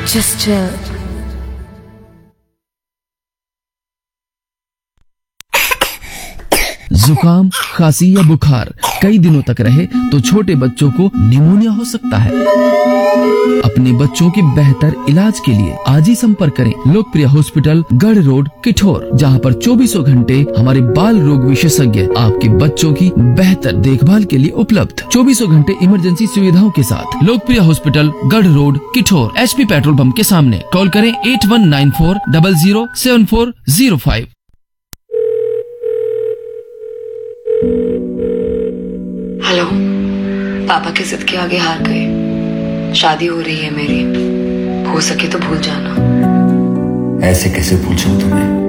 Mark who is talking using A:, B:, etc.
A: Just chill.
B: जुकाम, खांसी या बुखार कई दिनों तक रहे तो छोटे बच्चों को निमोनिया हो सकता है। अपने बच्चों के बेहतर इलाज के लिए आज ही संपर्क करें लोकप्रिय हॉस्पिटल, गढ़ रोड, किठौर, जहां पर 24 घंटे हमारे बाल रोग विशेषज्ञ आपके बच्चों की बेहतर देखभाल के लिए उपलब्ध। 24 घंटे इमरजेंसी सुविधाओं के साथ लोकप्रिय हॉस्पिटल, गढ़ road, Kithore, HP petrol pump के सामने। कॉल करें 8194007405।
A: हेलो, पापा की जिद के आगे हार गए। शादी हो रही है मेरी, हो सके तो भूल जाना।
C: ऐसे कैसे भूल जाऊं तुम्हें?